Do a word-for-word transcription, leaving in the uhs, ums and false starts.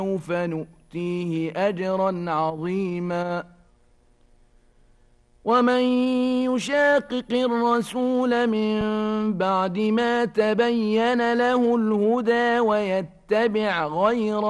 سوف نؤتيه أجرا عظيما. ومن يشاقق الرسول من بعد ما تبين له الهدى ويتبع غير